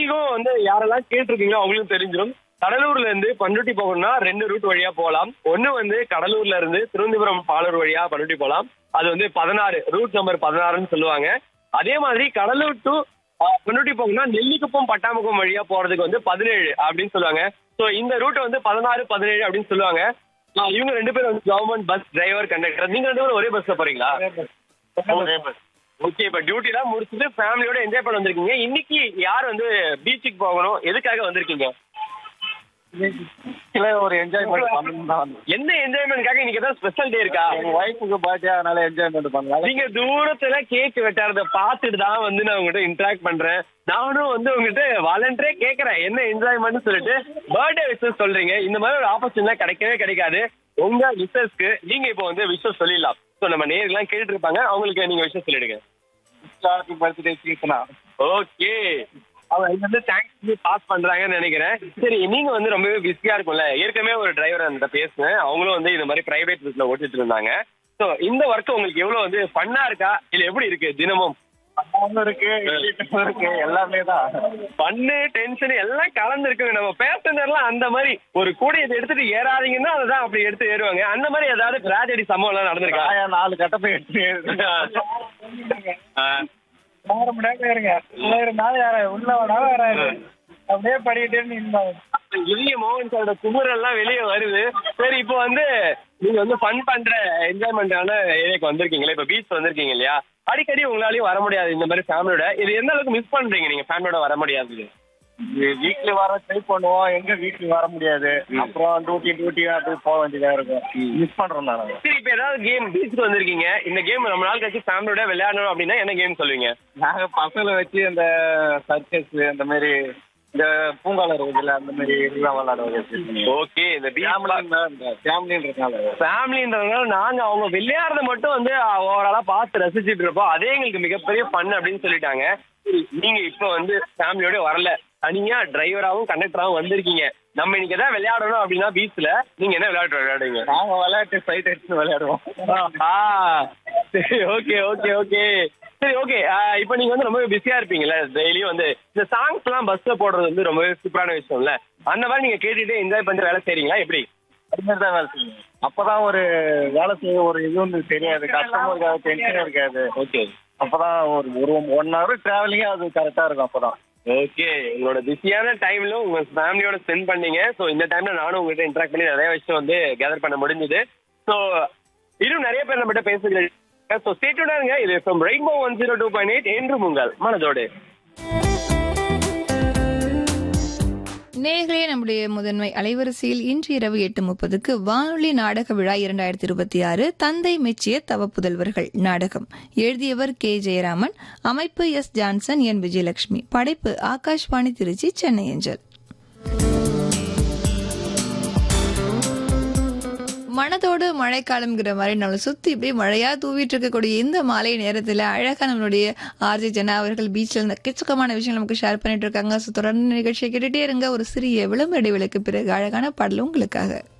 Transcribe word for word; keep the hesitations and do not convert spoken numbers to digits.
உங்களுக்கும் வந்து யாரெல்லாம் கேட்டிருக்கீங்களோ அவங்களுக்கும் தெரிஞ்சிடும். கடலூர்ல இருந்து பண்ருட்டி போகணும்னா ரெண்டு ரூட் வழியா போகலாம். ஒண்ணு வந்து கடலூர்ல இருந்து திருவனந்தபுரம் பாலூர் வழியா பண்ருட்டி போகலாம். அது வந்து பதினாறு ரூட் நம்பர் பதினாறுன்னு சொல்லுவாங்க. அதே மாதிரி கடலூர் டு பண்ருட்டி போகணும்னா நெல்லிக்குப்பம் பட்டாமுகம் வழியா போறதுக்கு வந்து பதினேழு அப்படின்னு சொல்லுவாங்க. சோ இந்த ரூட் வந்து பதினாறு பதினேழு அப்படின்னு சொல்லுவாங்க. இவங்க ரெண்டு பேரும் வந்து கவர்மெண்ட் பஸ் டிரைவர் கண்டக்டர். நீங்க ரெண்டு பேரும் ஒரே பஸ்ல போறீங்களா? ஓகே, இப்ப டியூட்டி எல்லாம் முடிச்சுட்டு ஃபேமிலியோட என்ஜாய் பண்ண வந்திருக்கீங்க. இன்னைக்கு யார் வந்து பீச்சுக்கு போகணும், எதுக்காக வந்திருக்கீங்க? ஒரு என்ஜாய்மெண்ட் பண்ணணும். எந்த என்ஜாய்மெண்ட்காக இன்னைக்கு ஏதாவது ஸ்பெஷல் டே இருக்கா? எங்க ஒய்ஃபுக்கு பர்த்டே, அதனால என்ஜாய்மெண்ட் பண்ணலாம். நீங்க தூரத்துல கேக் வெட்டாரத பாத்துட்டு தான் வந்து நான் உங்ககிட்ட இன்டராக்ட் பண்றேன். நானும் வந்து உங்ககிட்ட வாலண்டரே கேக்குறேன் என்ன என்ஜாய்மெண்ட் சொல்லிட்டு பர்த்டே விஷஸ் சொல்றீங்க. இந்த மாதிரி ஒரு ஆப்பர்ச்சுனிட்டி கிடைக்கவே கிடைக்காது. உங்க விஷஸ்க்கு நீங்க இப்போ வந்து விஷஸ் சொல்லிடலாம். சோ நம்ம நேர்லாம் கேட்டு இருப்பாங்க, அவங்களுக்கு நீங்க விஷஸ் சொல்லிடுங்க. Happy birthday சீசனா. ஓகே, அவங்க இது வந்து தேங்க்ஸ் பாஸ் பண்றாங்கன்னு நினைக்கிறேன். சரி, நீங்க வந்து ரொம்பவே பிஸியா இருக்கும்ல. ஏற்கனவே ஒரு டிரைவர் அந்த பேசுனேன், அவங்களும் வந்து இந்த மாதிரி பிரைவேட் பஸ்ல ஓட்டிட்டு இருந்தாங்க. சோ இந்த ஒர்க் உங்களுக்கு எவ்வளவு வந்து ஃபன்னா இருக்கா இல்ல எப்படி இருக்கு? தினமும் இருக்கு இருக்கு எல்லாமே தான். பண்ணு டென்ஷன் எல்லாம் கலந்து இருக்குங்க. நம்ம பேசஞ்சர்லாம் அந்த மாதிரி ஒரு கூடையை எடுத்துட்டு ஏறாதீங்கன்னா அதான் அப்படி எடுத்து ஏறுவாங்க. அந்த மாதிரி ஏதாவது டிராஜடி சம்பவம் எல்லாம் நடந்திருக்கா? நாலு கட்டப்பை எடுத்து ஆறு மணி நேரம் இருங்க. நாள் யார உள்ள வேணாலும் வராது, அப்படியே படிக்கிட்டே இளைய மோகன் சாரோட குமுறெல்லாம் வெளியே வருது. சரி, இப்போ வந்து நீங்க வந்து ஃபன் பண்ற என்ஜாய்மெண்டான ஏரியாக்கு வந்திருக்கீங்களா? இப்ப பீச் வந்திருக்கீங்க இல்லையா? அடிக்கடி உங்களாலையும் வர முடியாது இந்த மாதிரி ஃபேமிலியோட. இது எந்த அளவுக்கு மிஸ் பண்றீங்க நீங்க ஃபேமிலியோட வர முடியாது? வீக்லி வர ட்ரை பண்ணுவோம், எங்க வீக்லி வர முடியாது. அப்புறம் டியூட்டி டியூட்டி அப்படி போக வேண்டியதா இருக்கும். மிஸ் பண்றோம் நாங்க. சரி, இப்ப ஏதாவது கேம் பீச்சுக்கு வந்திருக்கீங்க, இந்த கேம் ரொம்ப நாள் கழிச்சு ஃபேமிலியோட விளையாடணும் அப்படின்னா என்ன கேம் சொல்லுவீங்க? நாங்க பசங்களை வச்சு இந்த சர்க்கஸ் அந்த மாதிரி இந்த பூங்கால இருக்குதுல்ல, அந்த மாதிரி எல்லாம் விளையாடுவோம். ஓகே, இந்த ஃபேமிலின்றதுனால ஃபேமிலின்றதுனால நாங்க அவங்க விளையாடுறத மட்டும் வந்து ஓவராலா பார்த்து ரசிச்சுட்டு இருப்போம். அதே எங்களுக்கு மிகப்பெரிய ஃபன் அப்படின்னு சொல்லிட்டாங்க. நீங்க இப்ப வந்து ஃபேமிலியோட வரல, தனியா டிரைவராகவும் கண்டக்டராகவும் வந்திருக்கீங்க. நம்ம இன்னைக்கு எதாவது விளையாடணும் அப்படின்னா பீச்ல நீங்க என்ன விளையாட்டு விளையாடுவீங்க? நாங்க விளையாட்டு சைட் அடிச்சு விளையாடுவோம். சரி, ஓகே ஓகே ஓகே சரி ஓகே. இப்போ நீங்க வந்து ரொம்ப பிஸியா இருப்பீங்கல்ல, டெய்லியும் வந்து இந்த சாங்ஸ் எல்லாம் பஸ்ல போடுறது வந்து ரொம்ப சூப்பரான விஷயம்ல. அந்த மாதிரி நீங்க கேட்டுட்டு என்ஜாய் பண்ணி வேலை செய்றீங்களா எப்படி? அது மாதிரி தான் வேலை செய்யணும். அப்பதான் ஒரு வேலை செய்ய ஒரு இது வந்து தெரியாது, கஷ்டமும் இருக்காது, டென்ஷனும் இருக்காது. ஓகே, அப்பதான் ஒரு ஒரு ஒன் ஹவர் டிராவலிங்கே அது கரெக்டா இருக்கும். அப்பதான் ஓகே, உங்களோட பிஸியான டைம்ல உங்க ஃபேமிலியோட ஸ்பெண்ட் பண்ணீங்க. ஸோ இந்த டைம்ல நானும் உங்ககிட்ட இன்டராக்ட் பண்ணி நிறைய விஷயம் வந்து கேதர் பண்ண முடிஞ்சது. ஸோ இன்னும் நிறைய பேர் நம்மகிட்ட பேசுகிறேன். ஸோ ஸ்டே டியூன்டா இருங்க. இது from rainbow one zero two point eight என்றும் உங்கள் மனதோடு. நேயர்களே, நம்முடைய முதன்மை அலைவரிசையில் இன்று இரவு எட்டு முப்பதுக்கு வானொலி நாடக விழா இரண்டாயிரத்தி இருபத்தி ஆறு தந்தை மெச்சிய தவ புதல்வர்கள் நாடகம். எழுதியவர் கே ஜெயராமன், அமைப்பு எஸ் ஜான்சன், என் விஜயலட்சுமி, படைப்பு ஆகாஷ்வாணி திருச்சி, சென்னை அஞ்சல். மனதோடு மழைக்காலம்ங்கிற மாதிரி நம்மளை சுத்தி இப்படி மழையா தூவிட்டு இருக்கக்கூடிய இந்த மாலை நேரத்துல அழகா நம்மளுடைய ஆர்ஜே ஜனா அவர்கள் பீச்ல எக்கச்சக்கமான விஷயம் நமக்கு ஷேர் பண்ணிட்டு இருக்காங்க. தொடர்ந்து நிகழ்ச்சியை கேட்டுட்டே இருங்க. ஒரு சிறிய விளம்பர இடைவெளிக்கு பிறகு அழகான பாடல் உங்களுக்காக.